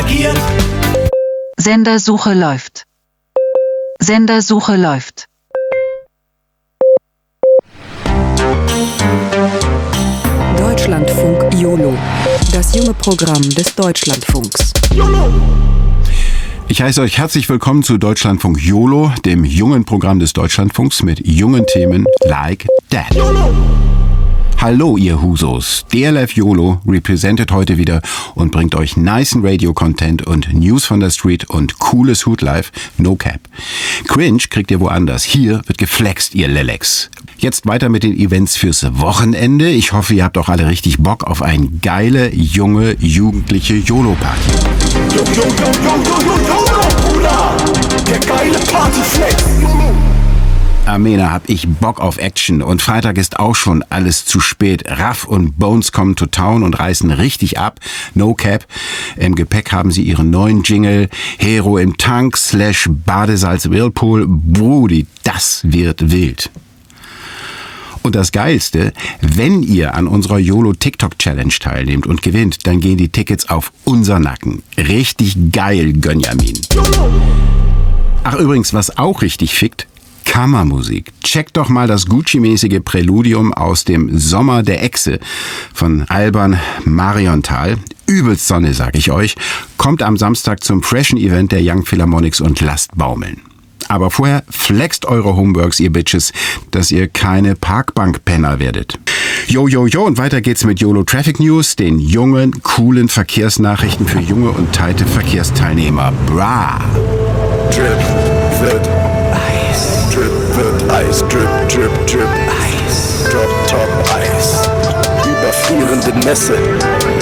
agieren. Sendersuche läuft. Sendersuche läuft. Deutschlandfunk YOLO, das junge Programm des Deutschlandfunks. Ich heiße euch herzlich willkommen zu Deutschlandfunk YOLO, dem jungen Programm des Deutschlandfunks mit jungen Themen like that. Hallo ihr Husos, DLF YOLO representet heute wieder und bringt euch nicen Radio-Content und News von der Street und cooles Hoodlife, no cap. Cringe kriegt ihr woanders, hier wird geflext, ihr Lelex. Jetzt weiter mit den Events fürs Wochenende. Ich hoffe, ihr habt auch alle richtig Bock auf eine geile, junge, jugendliche YOLO-Party. Bruder, der geile Partyflex. Amena, hab ich Bock auf Action und Freitag ist auch schon alles zu spät. Raff und Bones kommen to town und reißen richtig ab. No cap. Im Gepäck haben sie ihren neuen Jingle. Hero im Tank / Badesalz Whirlpool. Brudi, das wird wild. Und das Geilste, wenn ihr an unserer YOLO TikTok Challenge teilnehmt und gewinnt, dann gehen die Tickets auf unser Nacken. Richtig geil, Gönjamin. Ach übrigens, was auch richtig fickt, Kammermusik. Checkt doch mal das Gucci-mäßige Präludium aus dem Sommer der Echse von Alban Mariontal. Übelst Sonne, sag ich euch. Kommt am Samstag zum freshen Event der Young Philharmonics und lasst baumeln. Aber vorher flext eure Homeworks, ihr Bitches, dass ihr keine Parkbank-Penner werdet. Jo, und weiter geht's mit YOLO Traffic News, den jungen, coolen Verkehrsnachrichten für junge und tighte Verkehrsteilnehmer. Bra! Drip wird Eis. Drip wird Eis. Drip, drip, drip Eis. Drop, top Eis. Überfrierende Nässe.